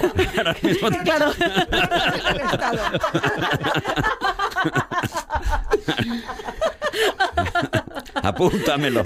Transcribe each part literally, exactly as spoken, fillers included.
Ahora mismo... Claro. Apúntamelo.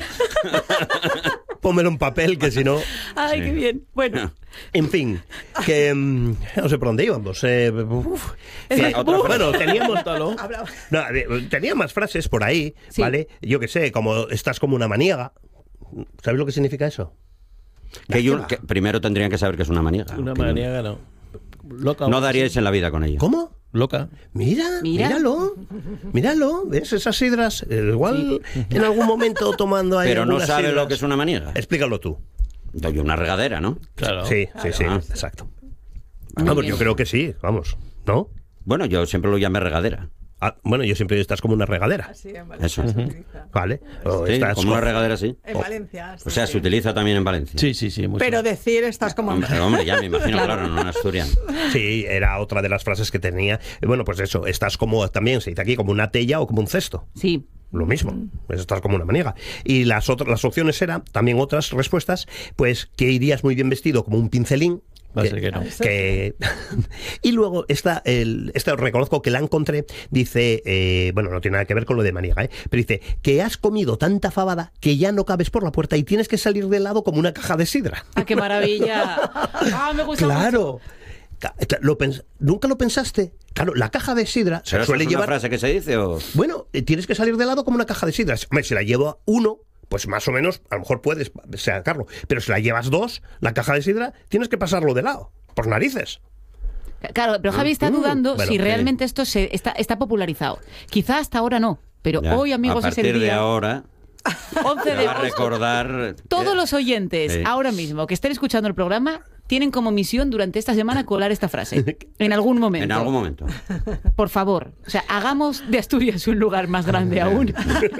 Pónmelo en papel, que si no... Ay, Sí. qué bien. Bueno. En fin, que... mm, no sé por dónde íbamos. Eh, uf. Es Que- que- uf. bueno, teníamos... No, a ver, tenía más frases por ahí, Sí. ¿vale? Yo qué sé, como estás como una maniega. ¿Sabes lo que significa eso? Que yo- que primero tendrían que saber que es una maniega. Una Que maniega, no. Loca. No daríais en la vida con ella. ¿Cómo? Loca. Mira, Mira. míralo, míralo, ¿ves esas sidras? Eh, Igual en algún momento tomando ahí Pero no algunas sabe sidras. lo que es una maniega. Explícalo tú. Doy una regadera, ¿no? Claro. Sí, sí, sí, Ah. exacto. Muy Vamos, bien. yo creo que sí, vamos, ¿no? Bueno, yo siempre lo llamé regadera. Ah, bueno, yo siempre estás como una regadera, Sí, en Valencia Eso. se utiliza. ¿vale? O Sí, estás como una co- regadera, sí. En Valencia. O sea, sí. se utiliza también en Valencia. Sí, sí, sí. mucho. Pero decir estás como... Hombre, hombre, ya me imagino, claro, no en asturiano. Sí, era otra de las frases que tenía. Bueno, pues eso, estás como, también se dice aquí, como una tella o como un cesto. Sí. Lo mismo, pues estás como una maniega. Y las otras, las opciones eran, también otras respuestas, pues que irías muy bien vestido como un pincelín. Va a ser que no. que- y luego esta, el, esta reconozco que la encontré, dice, eh, bueno, no tiene nada que ver con lo de maniega, ¿eh? Pero dice, que has comido tanta fabada que ya no cabes por la puerta y tienes que salir del lado como una caja de sidra. Ah, qué maravilla. Ah, me gusta mucho. Claro. Ca- Lo pens- ¿Nunca lo pensaste? Claro, la caja de sidra se ¿Pero eso suele es una llevar... frase que se dice o...? Bueno, eh, tienes que salir de lado como una caja de sidra. Hombre, si la lleva uno, pues más o menos, a lo mejor puedes sacarlo. Pero si la llevas dos, la caja de sidra, tienes que pasarlo de lado, por narices. Claro, pero Javi está Mm, dudando bueno, si sí. realmente esto se está, está popularizado. Quizá hasta ahora no, pero Ya, hoy, amigos, a es el partir de día ahora, once me de va a agosto. recordar... Todos los oyentes, Sí. ahora mismo, que estén escuchando el programa, tienen como misión durante esta semana colar esta frase. En algún momento. En algún momento. Por favor. O sea, hagamos de Asturias un lugar más grande aún.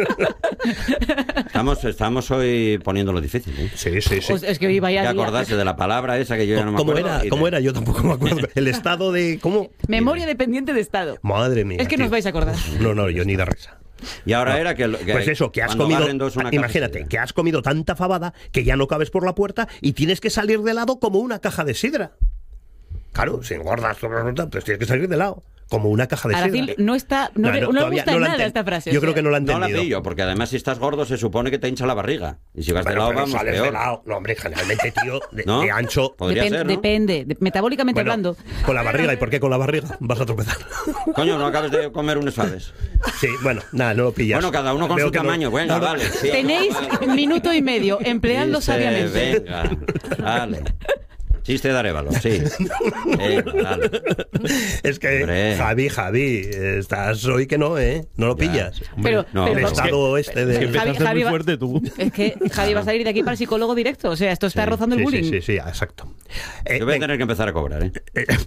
Estamos, estamos hoy poniéndolo difícil, ¿eh? Sí, sí, sí. Os- es que hoy vaya Ya día. acordarse de la palabra esa que yo ya no me ¿Cómo acuerdo. era? y de- ¿Cómo era? Yo tampoco me acuerdo. El estado de... ¿Cómo? Memoria dependiente de Estado. Madre mía. Es que tío. nos vais a acordar. No, no, yo ni de risa. Y ahora No. era que... que Pues eso, que has cuando comido, agarren dos, una caja imagínate, de que has comido tanta fabada que ya no cabes por la puerta y tienes que salir de lado como una caja de sidra. Claro, si engordas, pues tienes que salir de lado, como una caja de Aracil sidra. no está, no, No, le, no, no le todavía gusta no la nada enten- esta frase. Yo o creo sea. que no la ha No la entendido. pillo, porque además si estás gordo se supone que te hincha la barriga. Y si vas de Pero, lado pero vamos sales peor. de lado. No, hombre, generalmente, tío, de, ¿No? de ancho. Podría Depen- ser, ¿no? Depende, de- metabólicamente Bueno, hablando. con la barriga. ¿Y por qué con la barriga? Vas a tropezar. Coño, no acabes de comer unas aves. Sí, bueno, nada, no lo pillas. Bueno, cada uno con Veo su que no- tamaño. Venga, no, no. vale. sí, Tenéis vale. minuto y medio, empleadlo Dice, sabiamente. Venga, dale. Chiste de Arévalo, sí. Venga, dale. Es que, Hombre. Javi, Javi, estás hoy que no, ¿eh? No lo Ya. pillas. Pero, No, pero El es estado este de... Es que Javi- empezaste Javi muy va- fuerte tú. es que Javi va a salir de aquí para el psicólogo directo. O sea, esto está Sí, rozando el Sí, bullying. sí, sí, sí, exacto. Eh, Yo voy a ven, tener que empezar a cobrar, ¿eh?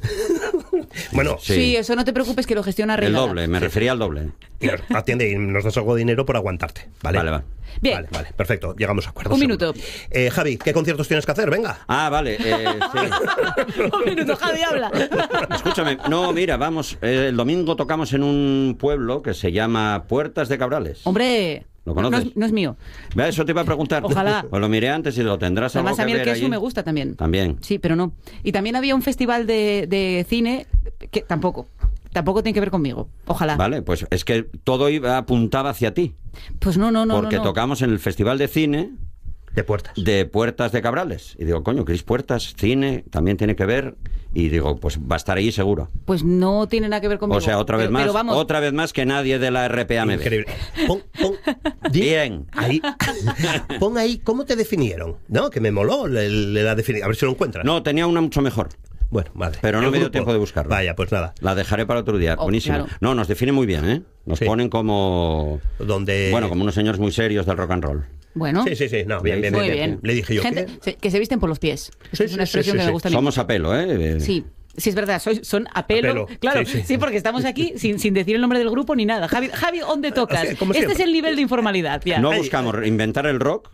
bueno, Sí. Sí, eso no te preocupes que lo gestiona El Reglada. doble, me refería al doble. y nos, atiende y nos das algo de dinero por aguantarte, ¿vale? Vale, vale. Bien. Vale, vale, perfecto, llegamos a acuerdo. Un seguro. minuto. Eh, Javi, ¿qué conciertos tienes que hacer? Venga. Ah, vale, eh, sí. Un minuto, Javi, habla. Escúchame, no, mira, vamos, eh, el domingo tocamos en un pueblo que se llama Puertas de Cabrales. Hombre, ¿Lo no, no conoces? es, no es mío. Vea, eso te iba a preguntar. Ojalá. Pues lo miré antes y lo tendrás algo Además, que a mí el ver queso allí. me gusta también. También. Sí, pero no. Y también había un festival de, de cine que tampoco. Tampoco tiene que ver conmigo. Ojalá. Vale, pues es que todo iba apuntaba hacia ti. Pues no, no, no. porque no, no. tocamos en el Festival de Cine De puertas. de Puertas de Cabrales. Y digo, coño, Cris Puertas, cine, también tiene que ver. Y digo, pues va a estar ahí seguro. Pues no tiene nada que ver conmigo. O sea, otra vez Pero- más, pero vamos, otra vez más que nadie de la R P A me ve. Increíble. Pon, pon, di- Bien. Ahí, pon ahí, ¿cómo te definieron? ¿No? Que me moló la, la definición. A ver si lo encuentras. No, tenía una mucho mejor. Bueno, vale. Pero no El me dio grupo. tiempo de buscarlo. Vaya, pues nada. La dejaré para otro día. Oh, Buenísimo. claro. No, nos define muy bien, ¿eh? Nos Sí. ponen como... Donde... Bueno, como unos señores muy serios del rock and roll. Bueno. Sí, sí, sí. No, bien, bien, Muy bien, bien. Le dije yo Gente ¿qué? se- que se visten por los pies. Sí, es sí, una sí, expresión sí, que sí. me gusta a mí. Somos a pelo, ¿eh? Sí. Sí, es verdad, sois- son a pelo. A pelo, Claro, sí, sí, sí. porque estamos aquí sin, sin decir el nombre del grupo ni nada. Javi, Javi ¿dónde tocas? Así, como Este siempre. es el nivel de informalidad. Ya. No Ay, buscamos inventar el rock.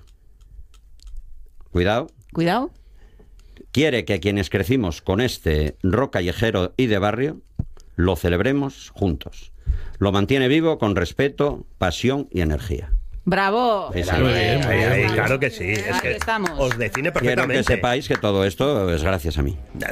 Cuidado. Cuidado. Quiere que quienes crecimos con este rock callejero y de barrio lo celebremos juntos. Lo mantiene vivo con respeto, pasión y energía. ¡Bravo! Sí, sí. Claro, Muy bien, ahí, muy ahí, bien. claro que sí. Es Aquí que estamos. os define Quiero perfectamente. que sepáis que todo esto es gracias a mí.